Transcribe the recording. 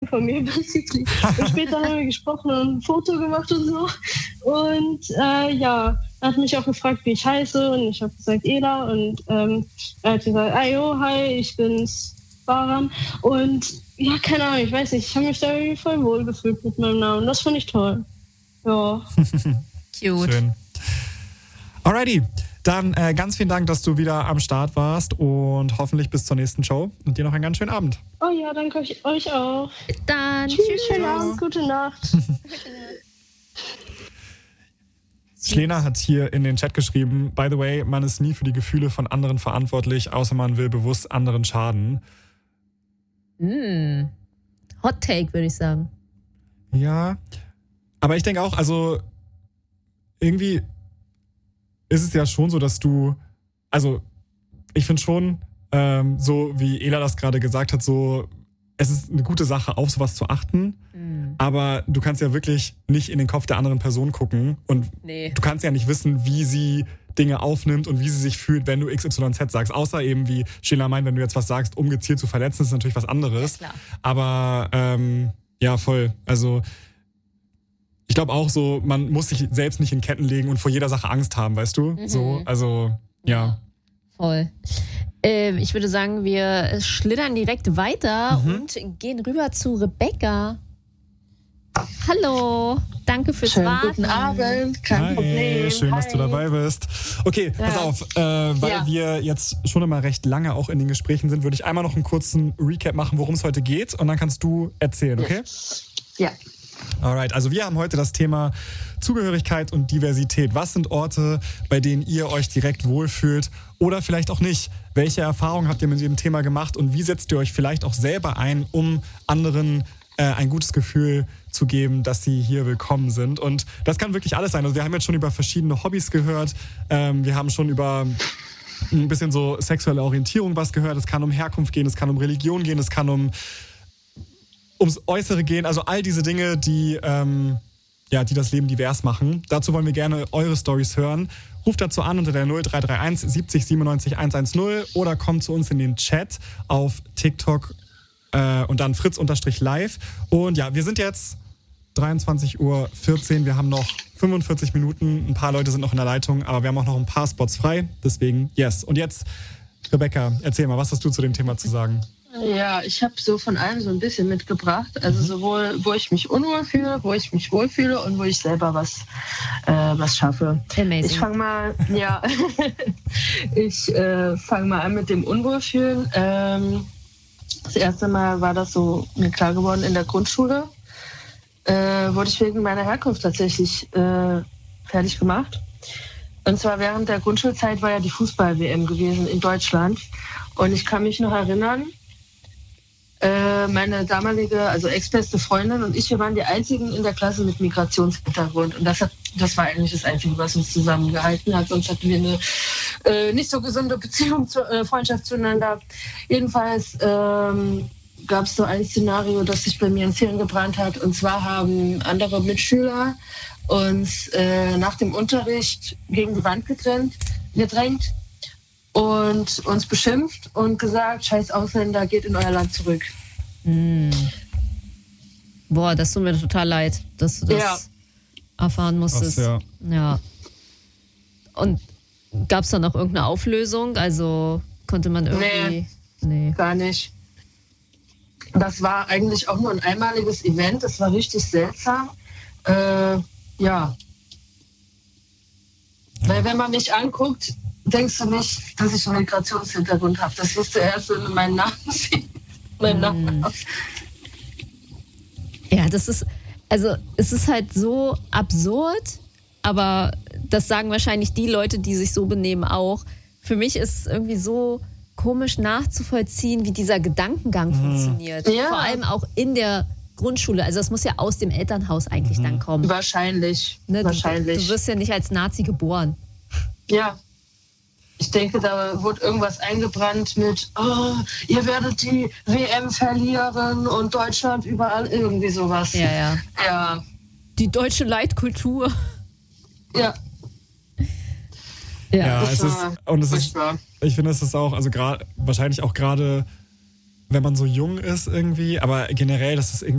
von mir, basically. Und später haben wir gesprochen und ein Foto gemacht und so. Und er hat mich auch gefragt, wie ich heiße. Und ich habe gesagt, Ela. Und er hat gesagt, ayo, hi, ich bin's, Baran. Und ja, keine Ahnung, ich weiß nicht, ich habe mich da irgendwie voll wohl gefühlt mit meinem Namen. Das fand ich toll. Ja. Cute. Schön. Alrighty. Dann ganz vielen Dank, dass du wieder am Start warst und hoffentlich bis zur nächsten Show und dir noch einen ganz schönen Abend. Oh ja, danke euch auch. Bis dann. Tschüss. Schönen Abend, gute Nacht. Schlena hat hier in den Chat geschrieben, by the way, man ist nie für die Gefühle von anderen verantwortlich, außer man will bewusst anderen schaden. Hot Take, würde ich sagen. Ja, aber ich denke auch, also irgendwie ist es ja schon so, dass du, also ich finde schon, so wie Ela das gerade gesagt hat, so es ist eine gute Sache, auf sowas zu achten, aber du kannst ja wirklich nicht in den Kopf der anderen Person gucken und du kannst ja nicht wissen, wie sie Dinge aufnimmt und wie sie sich fühlt, wenn du XYZ sagst. Außer eben, wie Sheila meint, wenn du jetzt was sagst, um gezielt zu verletzen, ist natürlich was anderes. Ja, klar. Aber ja, voll. Also ich glaube auch so, man muss sich selbst nicht in Ketten legen und vor jeder Sache Angst haben, weißt du? So, also, ja. Voll. Ich würde sagen, wir schlittern direkt weiter und gehen rüber zu Rebecca. Hallo, danke fürs Warten. Guten Abend, kein Problem. Schön, dass du dabei bist. Okay, pass auf, weil wir jetzt schon immer recht lange auch in den Gesprächen sind, würde ich einmal noch einen kurzen Recap machen, worum es heute geht und dann kannst du erzählen, okay? Ja. Alright, also wir haben heute das Thema Zugehörigkeit und Diversität. Was sind Orte, bei denen ihr euch direkt wohlfühlt oder vielleicht auch nicht? Welche Erfahrungen habt ihr mit dem Thema gemacht und wie setzt ihr euch vielleicht auch selber ein, um anderen ein gutes Gefühl zu geben, dass sie hier willkommen sind? Und das kann wirklich alles sein. Also wir haben jetzt schon über verschiedene Hobbys gehört. Wir haben schon über ein bisschen so sexuelle Orientierung was gehört. Es kann um Herkunft gehen, es kann um Religion gehen, es kann ums Äußere gehen. Also all diese Dinge, die das Leben divers machen. Dazu wollen wir gerne eure Storys hören. Ruft dazu an unter der 0331 70 97 110 oder kommt zu uns in den Chat auf TikTok und dann fritz_live. Und ja, wir sind jetzt 23:14 Uhr. Wir haben noch 45 Minuten. Ein paar Leute sind noch in der Leitung, aber wir haben auch noch ein paar Spots frei. Deswegen, yes. Und jetzt, Rebecca, erzähl mal, was hast du zu dem Thema zu sagen? Ja, ich habe so von allem so ein bisschen mitgebracht. Also sowohl, wo ich mich unwohl fühle, wo ich mich wohlfühle und wo ich selber was schaffe. Amazing. Ich fange mal, mal an mit dem Unwohlfühlen. Das erste Mal war das so mir klar geworden in der Grundschule. Wurde ich wegen meiner Herkunft tatsächlich fertig gemacht. Und zwar während der Grundschulzeit war ja die Fußball-WM gewesen in Deutschland. Und ich kann mich noch erinnern, meine damalige, also ex-beste Freundin und ich, wir waren die einzigen in der Klasse mit Migrationshintergrund. Und das war eigentlich das Einzige, was uns zusammengehalten hat. Sonst hatten wir eine nicht so gesunde Beziehung, Freundschaft zueinander. Jedenfalls gab es so ein Szenario, das sich bei mir ins Hirn gebrannt hat. Und zwar haben andere Mitschüler uns nach dem Unterricht gegen die Wand gedrängt und uns beschimpft und gesagt, scheiß Ausländer, geht in euer Land zurück. Boah, das tut mir total leid, dass du das erfahren musstest. Ach, ja. Und gab es dann noch irgendeine Auflösung? Also konnte man irgendwie... Nee, gar nicht. Das war eigentlich auch nur ein einmaliges Event. Das war richtig seltsam. Ja. Weil wenn man mich anguckt, denkst du nicht, dass ich einen Migrationshintergrund habe. Das wirst du erst, wenn du meinen Namen siehst. Ja, es ist halt so absurd, aber das sagen wahrscheinlich die Leute, die sich so benehmen, auch. Für mich ist es irgendwie so komisch nachzuvollziehen, wie dieser Gedankengang funktioniert. Ja. Vor allem auch in der Grundschule. Also das muss ja aus dem Elternhaus eigentlich dann kommen. Wahrscheinlich. Ne? Wahrscheinlich. Du wirst ja nicht als Nazi geboren. Ja. Ich denke, da wurde irgendwas eingebrannt mit, ihr werdet die WM verlieren und Deutschland überall, irgendwie sowas. Ja. Die deutsche Leitkultur. Ja. Ich finde, es ist auch, also wahrscheinlich auch gerade, wenn man so jung ist irgendwie, aber generell, das ist irgendwie